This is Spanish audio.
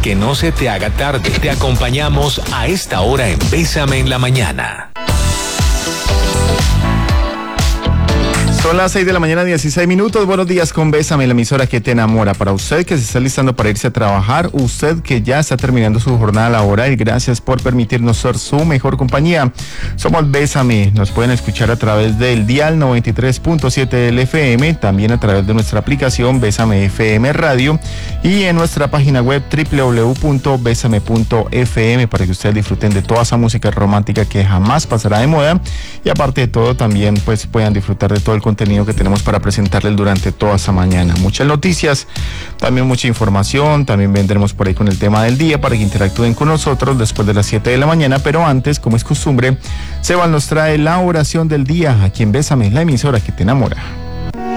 que no se te haga tarde. Te acompañamos a esta hora en Bésame en la Mañana. Son las 6 de la mañana, 16 minutos. Buenos días con Bésame, la emisora que te enamora. Para usted que se está listando para irse a trabajar, usted que ya está terminando su jornada laboral, gracias por permitirnos ser su mejor compañía. Somos Bésame. Nos pueden escuchar a través del dial 93.7 del FM, también a través de nuestra aplicación Bésame FM Radio y en nuestra página web www.besame.fm para que ustedes disfruten de toda esa música romántica que jamás pasará de moda y aparte de todo también pues puedan disfrutar de todo el contenido que tenemos para presentarles durante toda esta mañana. Muchas noticias, también mucha información, también vendremos por ahí con el tema del día para que interactúen con nosotros después de las 7 de la mañana, pero antes, como es costumbre, Sebas nos trae la oración del día aquí en Bésame, la emisora que te enamora.